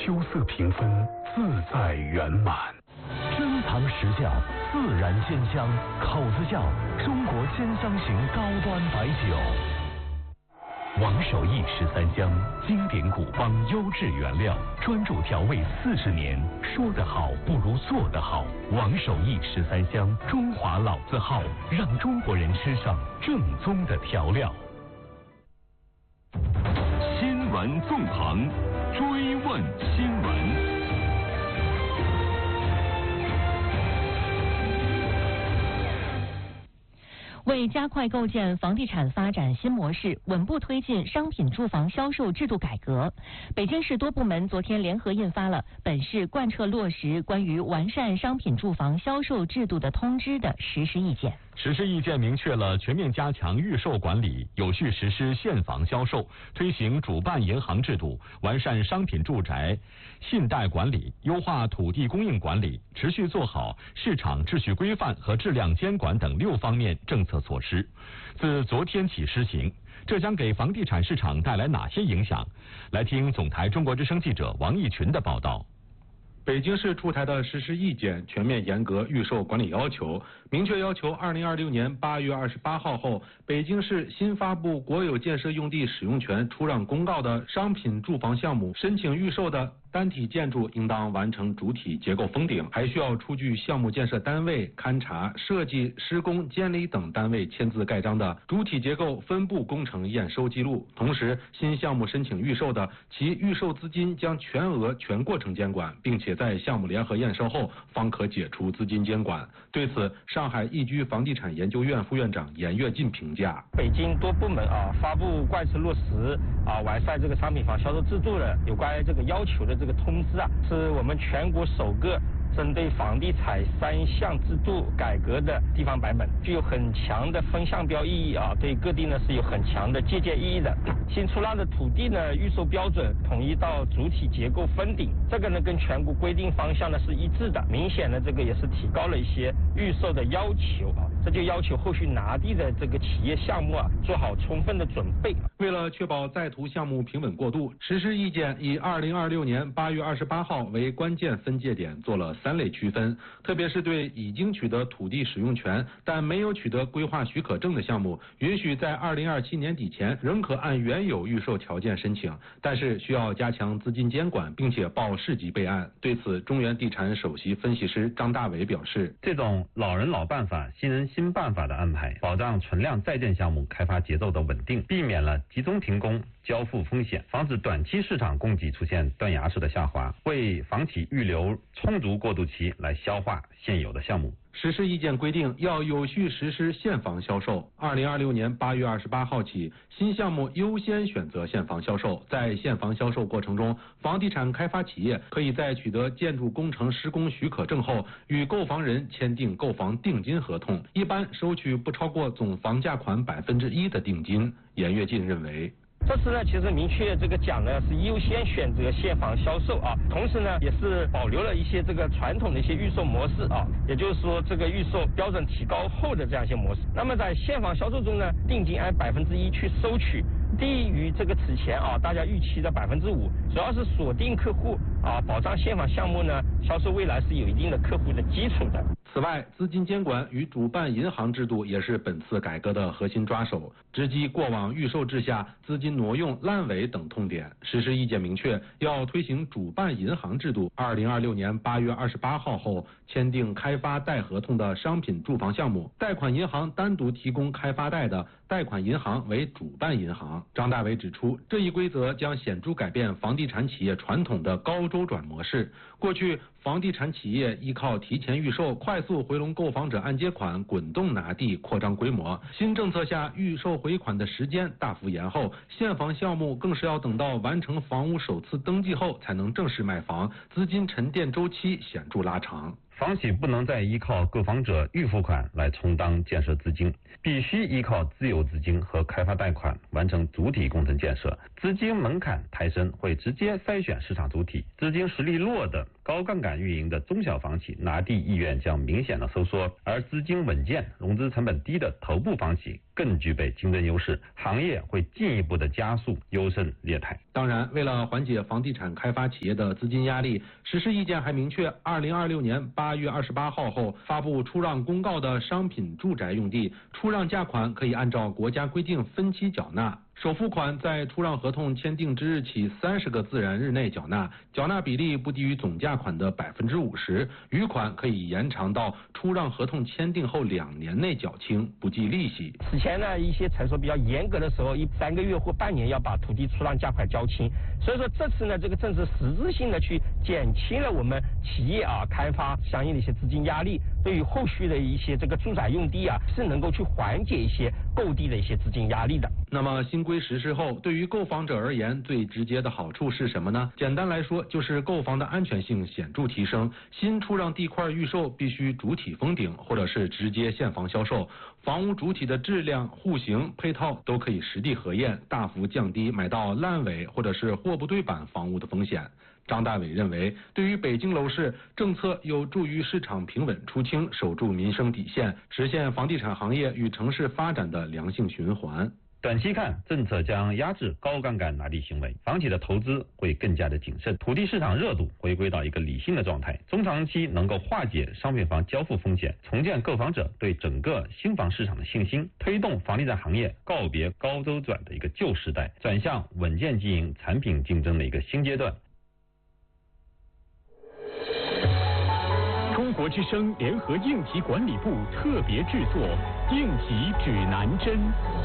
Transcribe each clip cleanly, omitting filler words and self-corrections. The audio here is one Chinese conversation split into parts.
秋色缤纷，自在圆满。 珍藏实窖，自然鲜香，口子窖，中国鲜香型高端白酒。王守义13香，经典古方优质原料，专注调味40年，说得好不如做得好。王守义13香，中华老字号，让中国人吃上正宗的调料。新闻纵横，追问新闻。 为加快构建房地产发展新模式，稳步推进商品住房销售制度改革，北京市多部门昨天联合印发了本市贯彻落实关于完善商品住房销售制度的通知的实施意见。 实施意见明确了全面加强预售管理，有序实施现房销售，推行主办银行制度，完善商品住宅信贷管理，优化土地供应管理，持续做好市场秩序规范和质量监管等6方面政策措施。自昨天起施行，这将给房地产市场带来哪些影响？来听总台中国之声记者王义群的报道。 北京市出台的实施意见全面严格预售管理要求，明确要求2026年8月28号后，北京市新发布国有建设用地使用权出让公告的商品住房项目申请预售的单体建筑应当完成主体结构封顶，还需要出具项目建设单位、勘察、设计、施工、监理等单位签字盖章的主体结构分部工程验收记录。同时，新项目申请预售的，其预售资金将全额全过程监管，并且在项目联合验收后方可解除资金监管。对此，上海易居房地产研究院副院长严跃进评价： 北京多部门发布贯彻落实完善这个商品房销售制度的有关这个要求的这个通知是我们全国首个针对房地产3项制度改革的地方版本，具有很强的分项标意义对各地呢是有很强的借鉴意义的。新出让的土地呢预售标准统一到主体结构封顶，这个呢跟全国规定方向呢是一致的，明显的这个也是提高了一些预售的要求这就要求后续拿地的这个企业项目做好充分的准备。 为了确保在途项目平稳过渡，实施意见以2026年8月28号为关键分界点，做了3类区分，特别是对已经取得土地使用权但没有取得规划许可证的项目，允许在2027年底前仍可按原有预售条件申请，但是需要加强资金监管，并且报市级备案。对此，中原地产首席分析师张大伟表示， 这种老人老办法、新人新办法的安排，保障存量在建项目开发节奏的稳定，避免了集中停工交付风险，防止短期市场供给出现断崖式的下滑，为房企预留充足过渡期来消化现有的项目。 实施意见规定，要有序实施现房销售。2026年8月28号起，新项目优先选择现房销售。在现房销售过程中，房地产开发企业可以在取得建筑工程施工许可证后，与购房人签订购房定金合同，一般收取不超过总房价款1%的定金。严跃进认为， 这次呢，其实明确这个讲呢是优先选择现房销售同时呢也是保留了一些这个传统的一些预售模式也就是说这个预售标准提高后的这样一些模式。那么在现房销售中呢，定金按1%去收取，低于这个此前大家预期的5%，主要是锁定客户保障现房项目呢销售未来是有一定的客户的基础的。 此外，资金监管与主办银行制度也是本次改革的核心抓手，直击过往预售制下资金挪用、烂尾等痛点。实施意见明确，要推行主办银行制度。2026年8月28号后签订开发贷合同的商品住房项目，贷款银行单独提供开发贷的，贷款银行为主办银行。张大伟指出，这一规则将显著改变房地产企业传统的高周转模式。过去，房地产企业依靠提前预售、快速回笼购房者按揭款、滚动拿地、扩张规模。新政策下，预售回款的时间大幅延后，现房项目更是要等到完成房屋首次登记后才能正式卖房，资金沉淀周期显著拉长。 房企不能再依靠购房者预付款来充当建设资金，必须依靠自有资金和开发贷款完成主体工程建设。资金门槛抬升会直接筛选市场主体，资金实力弱的高杠杆运营的中小房企拿地意愿将明显的收缩，而资金稳健、融资成本低的头部房企更具备竞争优势，行业会进一步的加速优胜劣汰。 当然，为了缓解房地产开发企业的资金压力，实施意见还明确，2026年8月28号后发布出让公告的商品住宅用地出让价款可以按照国家规定分期缴纳。首付款在出让合同签订之日起30个自然日内缴纳，缴纳比例不低于总价款的50%，余款可以延长到出让合同签订后2年内缴清，不计利息。 此前呢，一些采收比较严格的时候，3个月或半年要把土地出让价款交清。所以说这次呢，这个政策实质性的去减轻了我们企业开发相应的一些资金压力，对于后续的一些这个住宅用地是能够去缓解一些购地的一些资金压力的。 那么新规实施后，对于购房者而言，最直接的好处是什么呢？简单来说，就是购房的安全性显著提升。新出让地块预售必须主体封顶，或者是直接现房销售。房屋主体的质量、户型、配套都可以实地核验，大幅降低买到烂尾或者是货不对版房屋的风险。张大伟认为，对于北京楼市，政策有助于市场平稳出清，守住民生底线，实现房地产行业与城市发展的良性循环。 短期看，政策将压制高杠杆拿地行为，房企的投资会更加的谨慎，土地市场热度回归到一个理性的状态。中长期能够化解商品房交付风险，重建购房者对整个新房市场的信心，推动房地产行业告别高周转的一个旧时代，转向稳健经营、产品竞争的一个新阶段。 中国之声联合应急管理部特别制作《应急指南针》。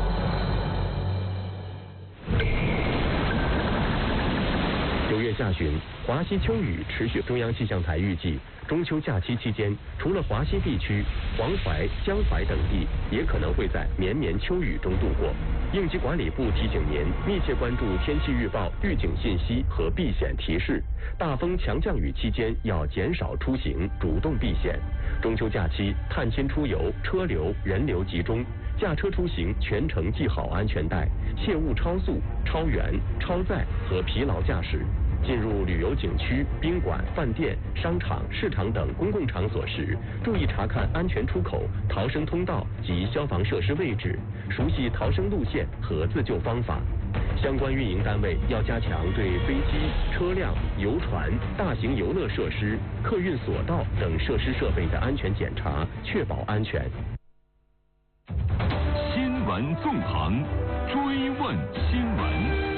9月下旬，华西秋雨持续。中央气象台预计，中秋假期期间，除了华西地区，黄淮、江淮等地也可能会在绵绵秋雨中度过。应急管理部提醒您密切关注天气预报、预警信息和避险提示。大风强降雨期间要减少出行，主动避险。中秋假期探亲出游，车流人流集中，驾车出行全程系好安全带，切勿超速、超员、超载和疲劳驾驶。进入旅游景区、宾馆、饭店、商场、市场等公共场所时，注意查看安全出口、逃生通道及消防设施位置，熟悉逃生路线和自救方法。相关运营单位要加强对飞机、车辆、游船、大型游乐设施、客运索道等设施设备的安全检查，确保安全。 新闻纵横，追问新闻。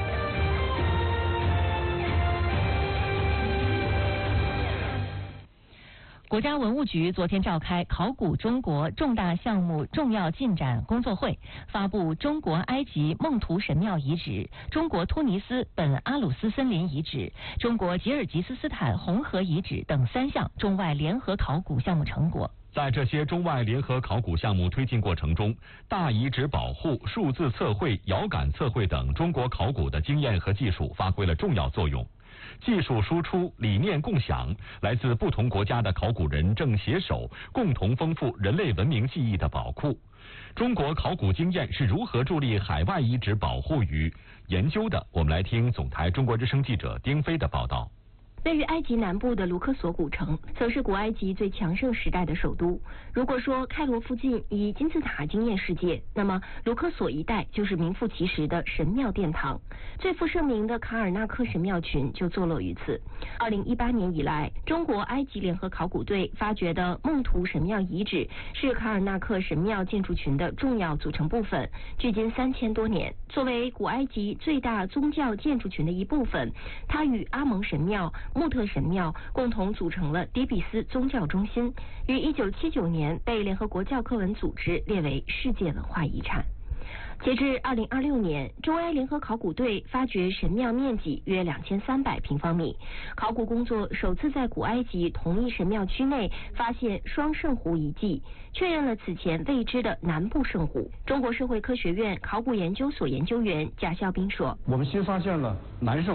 国家文物局昨天召开考古中国重大项目重要进展工作会，发布中国埃及孟图神庙遗址、中国突尼斯本阿鲁斯森林遗址、中国吉尔吉斯斯坦红河遗址等3项中外联合考古项目成果。 在这些中外联合考古项目推进过程中，大遗址保护、数字测绘、遥感测绘等中国考古的经验和技术发挥了重要作用。技术输出、理念共享，来自不同国家的考古人正携手，共同丰富人类文明记忆的宝库。中国考古经验是如何助力海外遗址保护与研究的？我们来听总台中国之声记者丁飞的报道。 位于埃及南部的卢克索古城，曾是古埃及最强盛时代的首都。如果说开罗附近以金字塔惊艳世界，那么卢克索一带就是名副其实的神庙殿堂。最负盛名的卡尔纳克神庙群就坐落于此。2018年以来，中国埃及联合考古队发掘的孟图神庙遗址是卡尔纳克神庙建筑群的重要组成部分，距今3000多年。作为古埃及最大宗教建筑群的一部分，它与阿蒙神庙、穆特神庙共同组成了底比斯宗教中心，于1979年被联合国教科文组织列为世界文化遗产。截至2026年，中埃联合考古队发掘神庙面积约2300平方米。考古工作首次在古埃及同一神庙区内发现双圣湖遗迹，确认了此前未知的南部圣湖。中国社会科学院考古研究所研究员贾孝斌说：“ 我们新发现了南圣湖，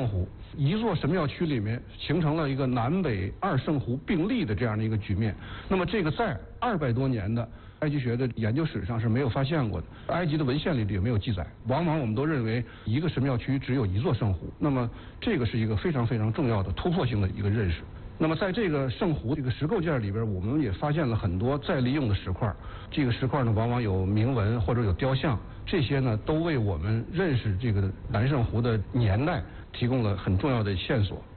一座神庙区里面形成了一个南北二圣湖并立的这样的一个局面。那么这个在200多年的埃及学的研究史上是没有发现过的，埃及的文献里也没有记载。往往我们都认为一个神庙区只有一座圣湖，那么这个是一个非常非常重要的突破性的一个认识。那么在这个圣湖这个石构件里边，我们也发现了很多再利用的石块。这个石块呢，往往有铭文或者有雕像，这些呢都为我们认识这个南圣湖的年代提供了很重要的线索。